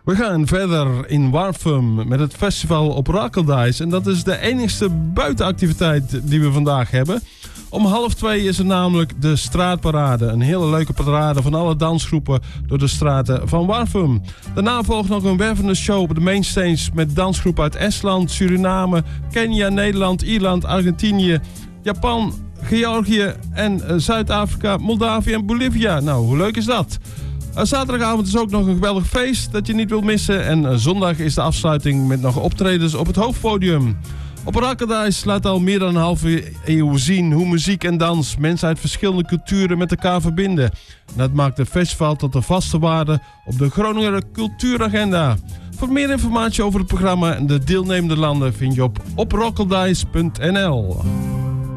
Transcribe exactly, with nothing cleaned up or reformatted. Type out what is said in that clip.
We gaan verder in Warfum met het festival op Rakkeldijs. En dat is de enigste buitenactiviteit die we vandaag hebben. Om half twee is er namelijk de straatparade. Een hele leuke parade van alle dansgroepen door de straten van Warfum. Daarna volgt nog een wervende show op de mainstage met dansgroepen uit Estland, Suriname, Kenia, Nederland, Ierland, Argentinië, Japan, Georgië en Zuid-Afrika, Moldavië en Bolivia. Nou, hoe leuk is dat? Zaterdagavond is ook nog een geweldig feest dat je niet wilt missen. En zondag is de afsluiting met nog optredens op het hoofdpodium. Op Rakkeldijs laat al meer dan een halve eeuw zien hoe muziek en dans mensen uit verschillende culturen met elkaar verbinden. En dat maakt het festival tot een vaste waarde op de Groninger cultuuragenda. Voor meer informatie over het programma en de deelnemende landen vind je op op rakkeldijs punt n l.